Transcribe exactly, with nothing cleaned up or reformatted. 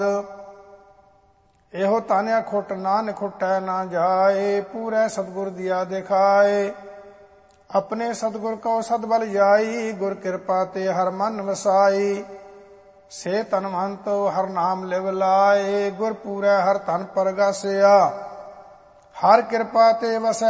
ਇਹੋ ਤਾਨਿਆ ਖੁੱਟ ਨਾਨਕ ਖੁੱਟੈ ਨਾ ਜਾਏ, ਪੂਰੇ ਸਤਿਗੁਰ ਦੀਆ ਦਿਖਾਏ। ਆਪਣੇ ਸਤਿਗੁਰ ਕਉ ਸਦ ਬਲ ਜਾਈ, ਗੁਰ ਕਿਰਪਾ ਤੇ ਹਰ ਮਨ ਵਸਾਈ। ਸੇ ਤਨਵੰਤ ਹਰ ਨਾਮ ਲਿਵ ਲਾਏ, ਗੁਰ ਪੂਰੈ ਹਰ ਤਨ ਪਰਗਾਸਿਆ। ਹਰ ਕਿਰਪਾ ਤੇ ਵਸੈ